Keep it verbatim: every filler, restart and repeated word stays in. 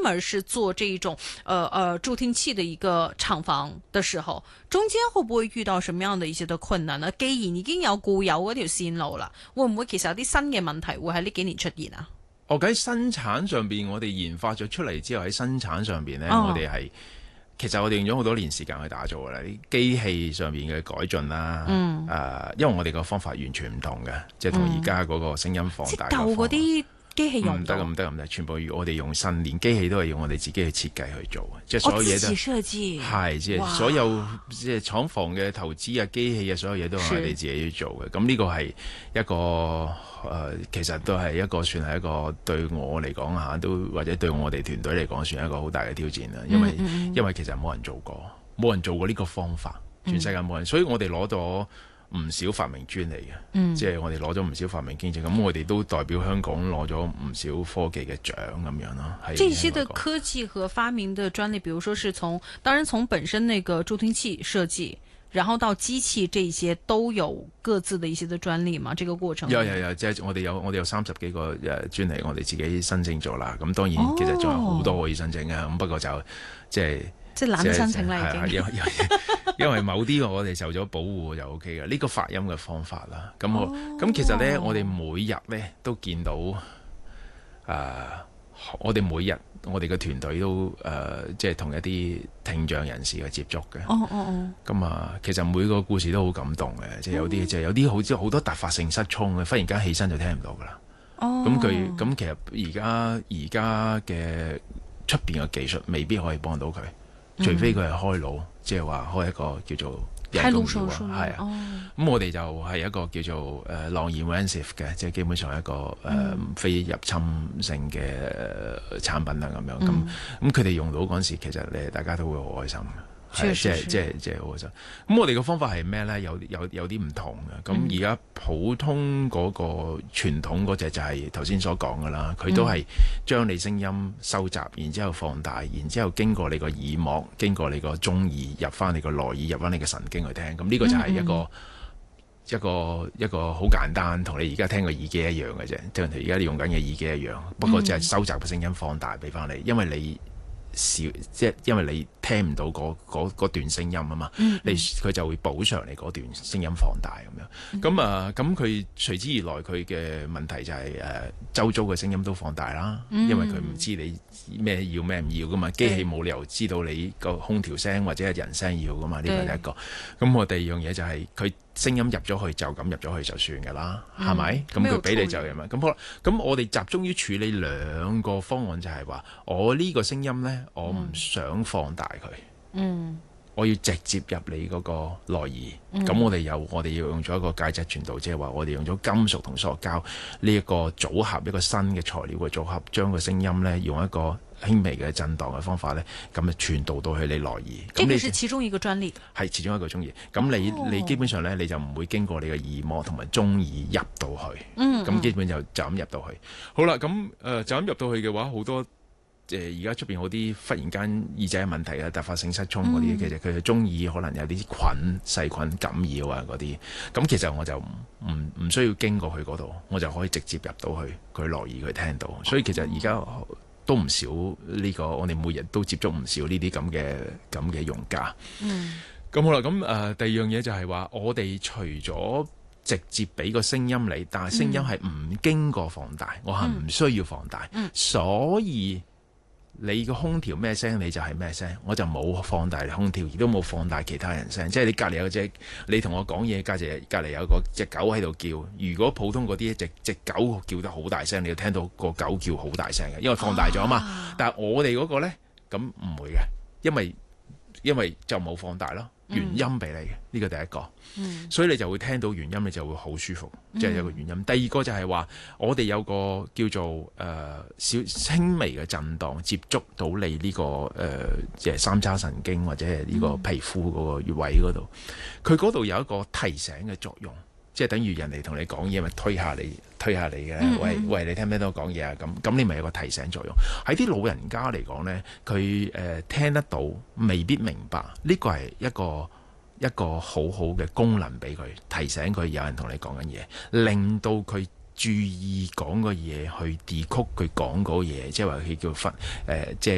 門是做這一種，呃呃助聽器的一個廠房的時候，中間會不會遇到什麼樣的一些的困難呢？既然已經有固有嗰條線路啦，會唔會其實有啲新嘅問題會喺呢幾年出現啊？ 我喺生產上邊，我哋研發咗出嚟之後喺生產上邊呢， 哦、 我哋係其實我哋用咗好多年時間去打造噶啦，啲機器上邊嘅改進啦，誒、嗯呃，因為我哋個方法完全唔同嘅，即係同而家嗰個聲音放大嘅方法。 即係舊嗰啲機器用唔得唔得唔得，全部我哋用新，連機器都係用我哋自己去設計去做，即係所有嘢都係即係所有即係廠房嘅投資啊、機器啊，所有嘢都係我哋自己去做嘅。咁呢個係一個誒、呃，其實都係一個算係一個對我嚟講嚇，都或者對我哋團隊嚟講，算係一個好大嘅挑戰啦。因為嗯嗯因為其實冇人做過，冇人做過呢個方法，全世界冇人，嗯、所以我哋攞咗唔少發明專利嘅，嗯、即係我哋攞咗唔少發明經濟，咁我哋都代表香港攞咗唔少科技嘅獎咁樣咯。 這些的科技和發明的專利，比如說是從，當然從本身那個助聽器設計，然後到機器這些都有各自的一些的專利嘛？這個過程有有有，即係我哋有我哋有三十幾個誒專利，我哋自己申請咗啦。咁當然其實仲有好多可以申請嘅，咁、哦、不過就即係。 即係懶申請啦，已經。 因為因為某啲我哋受咗保護就 O K 嘅，呢、這個發音嘅方法啦。咁我咁、哦、其實咧，我哋每日咧都見到誒、呃，我哋每日我哋嘅團隊都誒、呃，即係同一啲聽障人士去接觸嘅。 哦哦哦。咁啊，其實每個故事都好感動嘅，即係有啲即係有啲好似好多突發性失聰嘅，忽然間起身就聽唔到噶啦。哦。咁佢咁其實而家而家嘅出邊嘅技術未必可以幫到佢。除非佢係開腦，即係話開一個叫做人工耳啊，係啊。咁、哦、我哋就係一個叫做誒 non-invasive 嘅，即係基本上係一個誒、呃嗯、非入侵性嘅、呃、產品啦咁樣。咁咁佢哋用到嗰陣時，其實誒大家都會好開心。係即係即係即係好開心。咁我哋嘅方法係咩咧？有有有啲唔同嘅。咁而家普通嗰個傳統嗰隻就係頭先所講噶啦，佢都係將你聲音收集，然之後放大，然之後經過你個耳膜，經過你個中耳入翻你個內耳，入翻你個神經去聽。咁呢個就係一個、嗯、一個一個好簡單，同你而家聽個耳機一樣嘅啫，即係而家你用緊嘅耳機一樣。不過就係收集嘅聲音放大俾翻你，因為你。少即係因為你聽唔到嗰段聲音啊嘛，嗯、你佢就會補償你嗰段聲音放大咁樣。咁、嗯、啊，咁佢隨之而來佢嘅問題就係、是、誒、呃、周遭嘅聲音都放大啦，嗯、因為佢唔知你咩要咩唔要噶嘛，機器冇理由知道你個空調聲或者係人聲要噶嘛，呢個係第一個。咁我第二樣嘢就係佢聲音入咗去就咁入咗去就算噶啦，係咪、嗯？咁佢俾你就係嘛。咁好啦，咁我哋集中於處理兩個方案，就係話我呢個聲音咧。我唔想放大佢，嗯，我要直接入你嗰個內耳。咁、嗯、我哋有，我哋要用咗一個介質傳導，即係話我哋用咗金屬同塑膠呢一個組合，一個新嘅材料嘅組合，將個聲音咧用一個輕微嘅震盪嘅方法咧，咁就傳導到去你內耳。咁呢個是其中一個專利， 係其中一個專利。咁你、哦、你基本上咧，你就唔會經過你嘅耳膜同埋中耳入到去。嗯，咁基本就就咁入到去。好啦，咁誒、呃、就咁入到去嘅話，好多。誒而家出邊嗰啲忽然間耳仔嘅問題啊，突發性失聰嗰啲，嗯、其實佢嘅中耳可能有啲菌細菌感染啊嗰啲，咁其實我就唔唔需要經過去嗰度，我就可以直接入到去佢內耳佢聽到，所以其實而家都唔少呢、呢個，我哋每日都接觸唔少呢啲咁嘅咁嘅用家。嗯，咁好啦，咁誒、呃、第二樣嘢就係話，我哋除咗直接俾個聲音你，但係聲音係唔經過放大，嗯、我係唔需要放大，嗯、所以。你個空調咩聲你就係咩聲，我就冇放大你空調，亦都冇放大其他人聲。即係你隔離有隻，你同我講嘢，隔離隔離有個隻狗喺度叫。如果普通嗰啲隻隻狗叫得好大聲，你就聽到個狗叫好大聲嘅，因為放大咗啊嘛。啊但係我哋嗰個呢，咁唔會嘅，因為因為就冇放大咯。原音俾你嘅，呢個第一個，嗯、所以你就會聽到原音，你就會好舒服，即係、嗯、有個原音。第二個就係話，我哋有個叫做誒、呃、小輕微嘅震盪，接觸到你呢、這個誒即係三叉神經或者係呢個皮膚嗰個穴位嗰度，佢嗰度有一個提醒嘅作用。即係等於人哋同你講嘢，咪推下你，推下你嘅。嗯嗯喂喂，你聽唔聽到我講嘢啊？咁咁你咪有個提醒作用。喺啲老人家嚟講呢，佢誒、呃、聽得到，未必明白。呢個係一個一個好好嘅功能俾佢，提醒佢有人同你講緊嘢，令到佢注意講個嘢，去 decode 佢講嗰嘢，即係話佢叫分誒，即係。